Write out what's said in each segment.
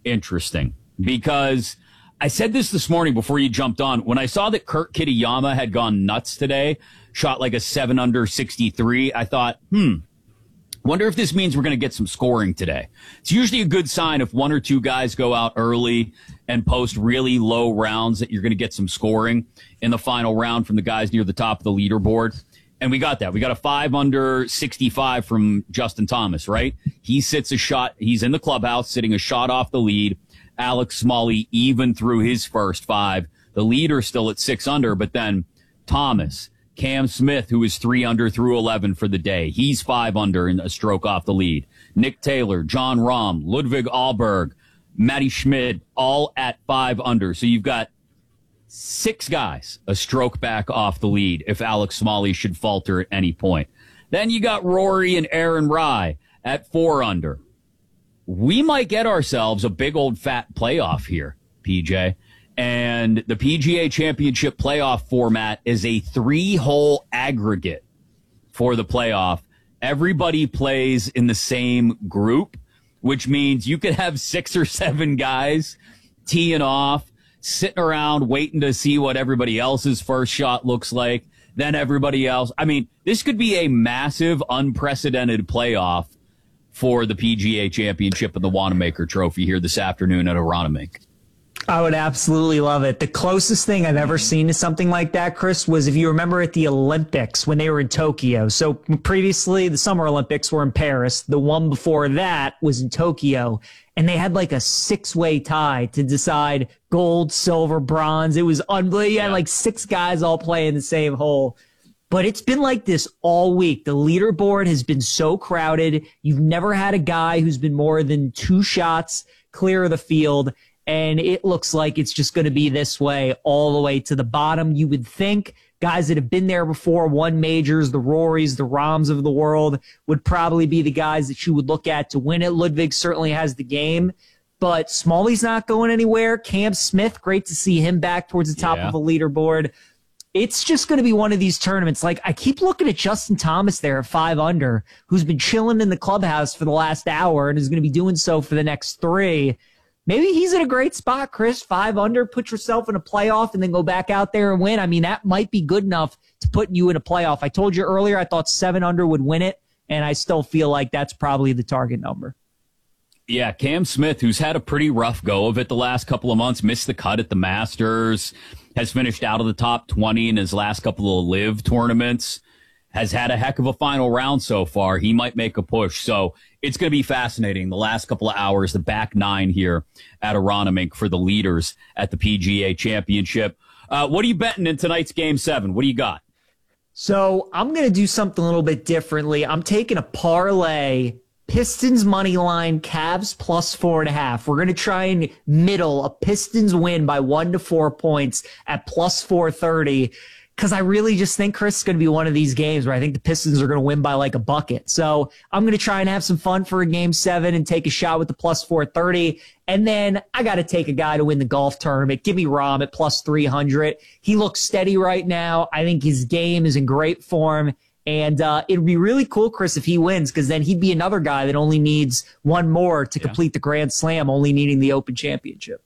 interesting because I said this morning before you jumped on. When I saw that Kurt Kitayama had gone nuts today, shot like a 7 under 63, I thought, wonder if this means we're going to get some scoring today. It's usually a good sign if one or two guys go out early and post really low rounds that you're going to get some scoring in the final round from the guys near the top of the leaderboard. And we got that. We got a 5 under 65 from Justin Thomas, right? He sits a shot. He's in the clubhouse sitting a shot off the lead. Alex Smalley even through his first 5. The leader still at 6 under, but then Thomas, Cam Smith, who is 3 under through 11 for the day. He's 5 under and a stroke off the lead. Nick Taylor, John Rahm, Ludwig Ahlberg, Matty Schmid, all at 5 under. So you've got 6 guys a stroke back off the lead if Alex Smalley should falter at any point. Then you got Rory and Aaron Rai at 4 under. We might get ourselves a big old fat playoff here, PJ. And the PGA Championship playoff format is a 3-hole aggregate for the playoff. Everybody plays in the same group, which means you could have 6 or 7 guys teeing off, sitting around waiting to see what everybody else's first shot looks like. Then everybody else. I mean, this could be a massive, unprecedented playoff for the PGA Championship and the Wanamaker Trophy here this afternoon at Aronimink. I would absolutely love it. The closest thing I've ever seen to something like that, Chris, was if you remember at the Olympics when they were in Tokyo. So previously, the Summer Olympics were in Paris. The one before that was in Tokyo. And they had like a 6-way tie to decide gold, silver, bronze. It was unbelievable. You had like 6 guys all playing the same hole. But it's been like this all week. The leaderboard has been so crowded. You've never had a guy who's been more than 2 shots clear of the field. And it looks like it's just going to be this way all the way to the bottom. You would think guys that have been there before, won majors, the Rorys, the Rahms of the world, would probably be the guys that you would look at to win it. Ludwig certainly has the game, but Smalley's not going anywhere. Cam Smith, great to see him back towards the top of the leaderboard. It's just going to be one of these tournaments. Like, I keep looking at Justin Thomas there at 5 under, who's been chilling in the clubhouse for the last hour and is going to be doing so for the next 3. Maybe he's in a great spot, Chris. 5 under, put yourself in a playoff and then go back out there and win. I mean, that might be good enough to put you in a playoff. I told you earlier I thought 7 under would win it, and I still feel like that's probably the target number. Yeah, Cam Smith, who's had a pretty rough go of it the last couple of months, missed the cut at the Masters, has finished out of the top 20 in his last couple of live tournaments, has had a heck of a final round so far. He might make a push. So it's going to be fascinating. The last couple of hours, the back 9 here at Aronimink for the leaders at the PGA Championship. What are you betting in tonight's Game 7? What do you got? So I'm going to do something a little bit differently. I'm taking a parlay, Pistons money line, Cavs plus 4.5. We're going to try and middle a Pistons win by 1 to 4 points at plus 430. Because I really just think, Chris, is going to be one of these games where I think the Pistons are going to win by like a bucket. So I'm going to try and have some fun for a Game 7 and take a shot with the plus 430. And then I got to take a guy to win the golf tournament. Give me Rahm at plus 300. He looks steady right now. I think his game is in great form. And it'd be really cool, Chris, if he wins, because then he'd be another guy that only needs one more to complete the Grand Slam, only needing the Open Championship.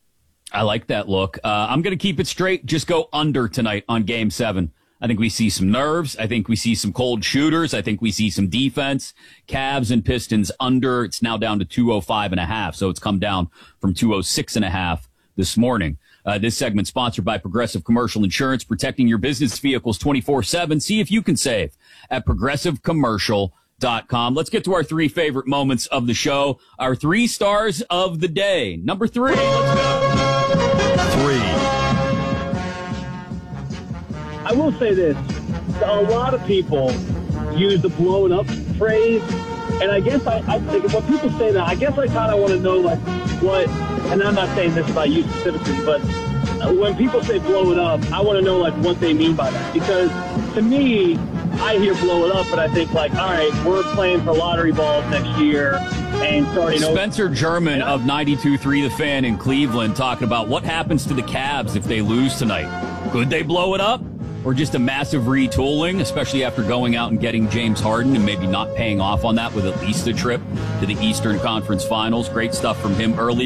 I like that look. I'm going to keep it straight. Just go under tonight on Game 7. I think we see some nerves. I think we see some cold shooters. I think we see some defense. Cavs and Pistons under. It's now down to 205.5. So it's come down from 206.5 this morning. This segment sponsored by Progressive Commercial Insurance, protecting your business vehicles 24/7. See if you can save at progressivecommercial.com. Let's get to our 3 favorite moments of the show. Our 3 stars of the day. Number 3. Let's go. 3. I will say this. A lot of people use the blowing up phrase. And I guess I think when people say that, I guess I kind of want to know, like, what, and I'm not saying this about you specifically, but when people say blow it up, I want to know, like, what they mean by that. Because to me, I hear blow it up, but I think, like, all right, we're playing for lottery balls next year and starting over. Spencer German of 92.3 The Fan in Cleveland talking about what happens to the Cavs if they lose tonight. Could they blow it up? Or just a massive retooling, especially after going out and getting James Harden and maybe not paying off on that with at least a trip to the Eastern Conference Finals. Great stuff from him earlier.